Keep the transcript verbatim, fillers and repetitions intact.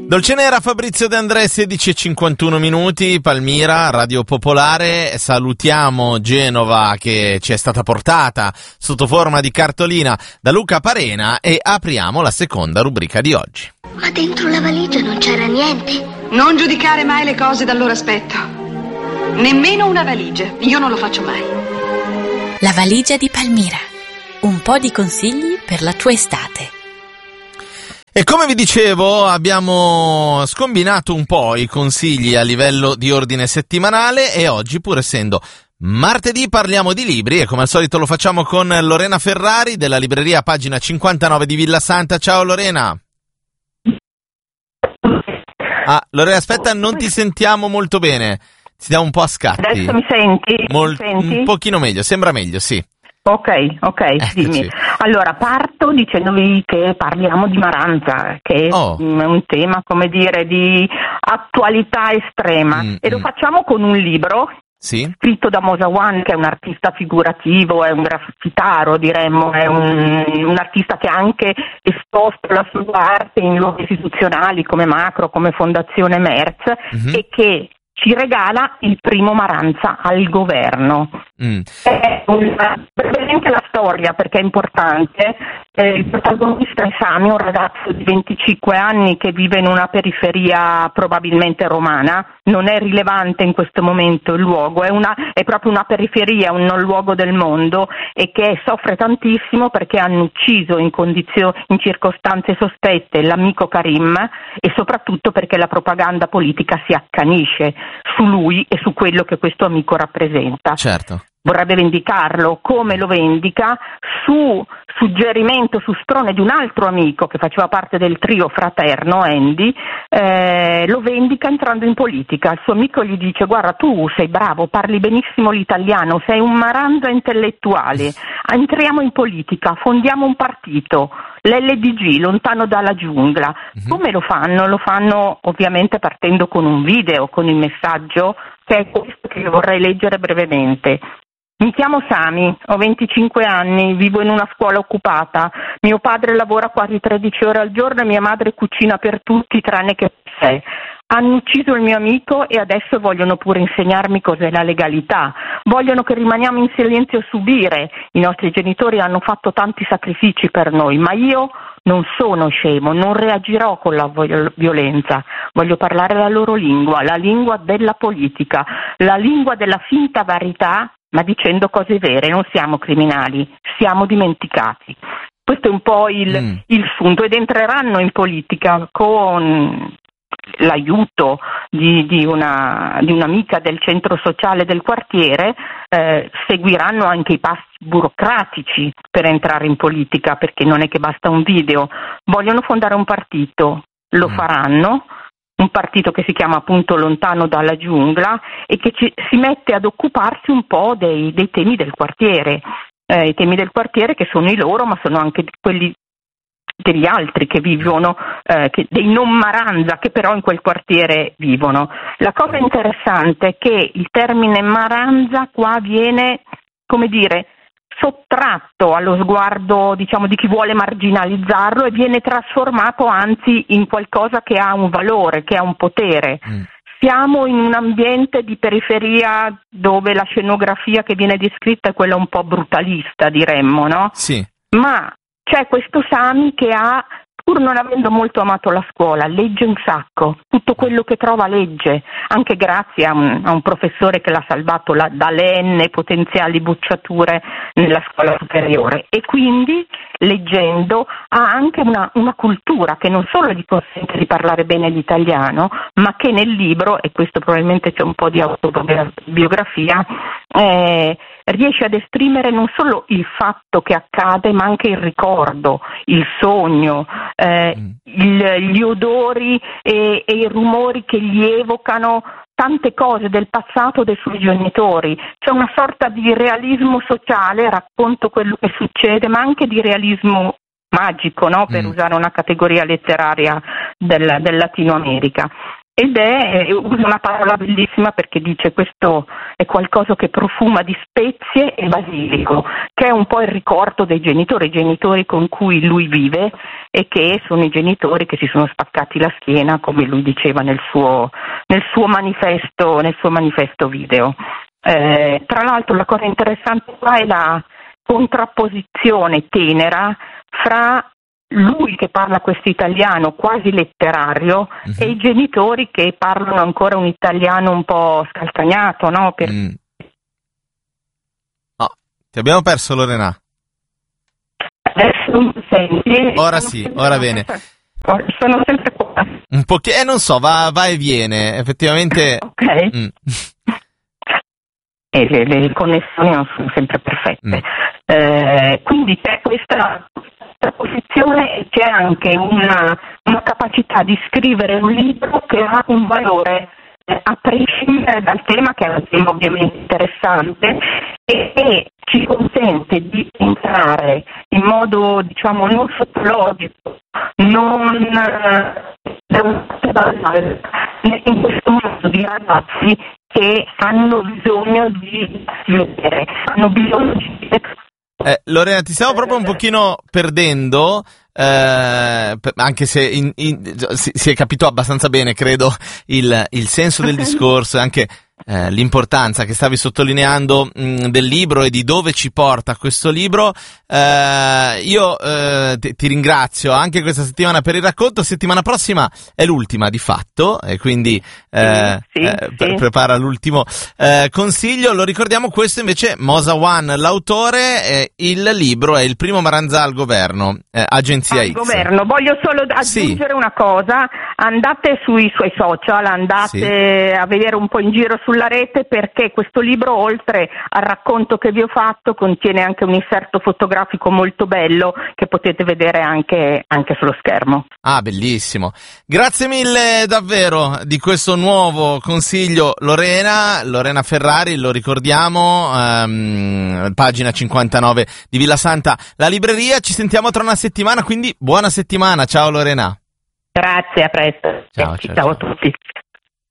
Dolcenera, Fabrizio De André, sedici e cinquantuno minuti, Palmira, Radio Popolare. Salutiamo Genova che ci è stata portata sotto forma di cartolina da Luca Parena e apriamo la seconda rubrica di oggi. Ma dentro la valigia non c'era niente. Non giudicare mai le cose dal loro aspetto. Nemmeno una valigia, io non lo faccio mai. La valigia di Palmira. Un po' di consigli per la tua estate. E come vi dicevo, abbiamo scombinato un po' i consigli a livello di ordine settimanale e oggi, pur essendo martedì, parliamo di libri e come al solito lo facciamo con Lorena Ferrari della libreria Pagina cinquantanove di Villa Santa. Ciao Lorena. Ah, Lorena, aspetta, non ti sentiamo molto bene. Ti diamo un po' a scatti. Adesso mi senti? Mol- mi senti? Un pochino meglio, sembra meglio, sì. Ok, ok, Eccoci. dimmi. Allora, parto dicendovi che parliamo di Maranza, che Oh. è un tema, come dire, di attualità estrema. Mm, e lo mm. facciamo con un libro Sì? scritto da Mosa One, che è un artista figurativo, è un graffitaro, diremmo, è un, un artista che ha anche esposto la sua arte in luoghi istituzionali come Macro, come Fondazione Merz, Mhm. e che ci regala il primo Maranza al governo. Mm. È una, brevemente la storia, perché è importante. Eh, il protagonista è Sami, un ragazzo di venticinque anni che vive in una periferia probabilmente romana. Non è rilevante in questo momento il luogo, è, una, è proprio una periferia, un non luogo del mondo, e che soffre tantissimo perché hanno ucciso in, condizio, in circostanze sospette l'amico Karim, e soprattutto perché la propaganda politica si accanisce su lui e su quello che questo amico rappresenta. Certo. Vorrebbe vendicarlo. Come lo vendica? Su suggerimento, su sprone di un altro amico che faceva parte del trio fraterno, Andy, eh, lo vendica entrando in politica. Il suo amico gli dice: guarda, tu sei bravo, parli benissimo l'italiano, sei un Maranza intellettuale, entriamo in politica, fondiamo un partito, l'L D G, lontano dalla giungla. Mhm. Come lo fanno? Lo fanno ovviamente partendo con un video, con il messaggio, che è questo che vorrei leggere brevemente. Mi chiamo Sami, ho venticinque anni, vivo in una scuola occupata. Mio padre lavora quasi tredici ore al giorno e mia madre cucina per tutti tranne che per sé. Hanno ucciso il mio amico e adesso vogliono pure insegnarmi cos'è la legalità. Vogliono che rimaniamo in silenzio a subire. I nostri genitori hanno fatto tanti sacrifici per noi, ma io non sono scemo, non reagirò con la vo- violenza. Voglio parlare la loro lingua, la lingua della politica, la lingua della finta verità, ma dicendo cose vere. Non siamo criminali, siamo dimenticati. Questo è un po' il, Mm. il sunto, ed entreranno in politica con l'aiuto di, di, una, di un'amica del centro sociale del quartiere. Eh, seguiranno anche i passi burocratici per entrare in politica, perché non è che basta un video. Vogliono fondare un partito, lo Mm. faranno, un partito che si chiama appunto Lontano dalla giungla, e che ci, si mette ad occuparsi un po' dei, dei temi del quartiere, eh, i temi del quartiere che sono i loro, ma sono anche quelli degli altri che vivono, eh, che, dei non Maranza che però in quel quartiere vivono. La cosa interessante è che il termine Maranza qua viene, come dire, sottratto allo sguardo, diciamo, di chi vuole marginalizzarlo, e viene trasformato anzi in qualcosa che ha un valore, che ha un potere. Mm. Siamo in un ambiente di periferia dove la scenografia che viene descritta è quella un po' brutalista, diremmo, no? Sì. Ma c'è questo Sami che ha, pur non avendo molto amato la scuola, legge un sacco, tutto quello che trova legge, anche grazie a un, a un professore che l'ha salvato la, dalle enne potenziali bocciature nella scuola superiore, e quindi leggendo ha anche una, una cultura che non solo gli consente di parlare bene l'italiano, ma che nel libro, e questo probabilmente c'è un po' di autobiografia, eh, riesce ad esprimere non solo il fatto che accade, ma anche il ricordo, il sogno, eh, Mm. il, gli odori e, e i rumori che gli evocano tante cose del passato dei suoi genitori. C'è una sorta di realismo sociale, racconto quello che succede, ma anche di realismo magico, no? Per Mm. usare una categoria letteraria del, del Latino America. ed è, usa una parola bellissima perché dice questo è qualcosa che profuma di spezie e basilico, che è un po' il ricordo dei genitori, i genitori con cui lui vive e che sono i genitori che si sono spaccati la schiena, come lui diceva nel suo, nel suo manifesto, nel suo manifesto video. Eh, tra l'altro la cosa interessante qua è la contrapposizione tenera fra lui che parla questo italiano quasi letterario uh-huh. e i genitori che parlano ancora un italiano un po' scalcagnato, no? Per... Mm. Oh, ti abbiamo perso, Lorena? Adesso non mi senti? Ora sì, ora bene. Sono sempre qua. Un po' che, eh, non so, va, va e viene, effettivamente. Ok. Mm. E le, le connessioni non sono sempre perfette. Mm. Eh, quindi c'è questa, questa posizione e c'è anche una, una capacità di scrivere un libro che ha un valore eh, a prescindere dal tema, che è un tema ovviamente interessante, e, e ci consente di entrare in modo, diciamo, non sociologico, non eh, in questo mondo di ragazzi che hanno bisogno di vedere, hanno bisogno di... Eh, Lorena, ti stiamo proprio un pochino perdendo, eh, anche se in, in, si, si è capito abbastanza bene, credo, il, il senso del discorso e anche eh, l'importanza che stavi sottolineando mh, del libro e di dove ci porta questo libro. Eh, io eh, ti, ti ringrazio anche questa settimana per il racconto. Settimana prossima è l'ultima di fatto e quindi eh, sì, sì, eh, sì. prepara l'ultimo eh, consiglio. Lo ricordiamo, questo invece Mosa One, l'autore, eh, il libro è Il primo Maranzà al governo, eh, Agenzia al X. governo. Voglio solo aggiungere sì. una cosa: andate sui suoi social, andate sì. a vedere un po' in giro sulla rete, perché questo libro, oltre al racconto che vi ho fatto, contiene anche un inserto fotografico molto bello che potete vedere anche, anche sullo schermo. Ah, bellissimo. Grazie mille davvero di questo nuovo consiglio, Lorena, Lorena Ferrari, lo ricordiamo, ehm, pagina cinquantanove di Villa Santa, la libreria. Ci sentiamo tra una settimana, quindi buona settimana. Ciao Lorena. Grazie, a presto. Ciao, ciao, ciao. Ciao a tutti.